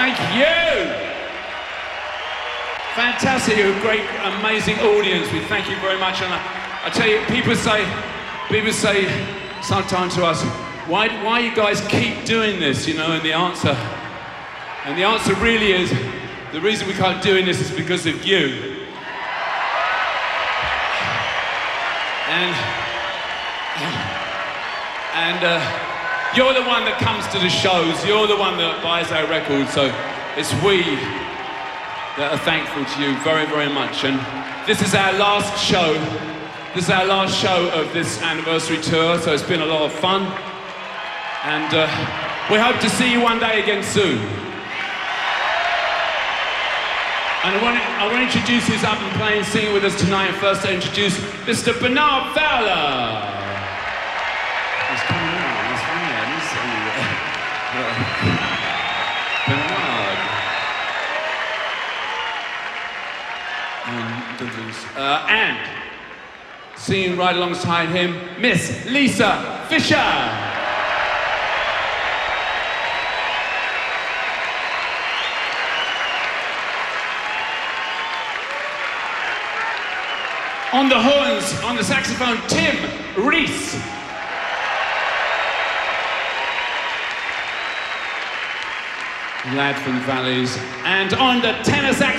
Thank you. Fantastic, a great, amazing audience. We thank you very much. And I tell you, people say sometimes to us, why you guys keep doing this, you know, and the answer really is, the reason we keep doing this is because of you. And you're the one that comes to the shows, you're the one that buys our records, so it's we that are thankful to you very, very much. And this is our last show. This is our last show of this anniversary tour, so it's been a lot of fun. And we hope to see you one day again soon. And I want to introduce who's up and playing, singing with us tonight. And first I introduce Mr. Bernard Fowler. He's coming out, he's fine, Bernard. And singing right alongside him, Miss Lisa Fisher. On the horns, on the saxophone, Tim Reese. Lad from the Valleys. And on the tenor sax,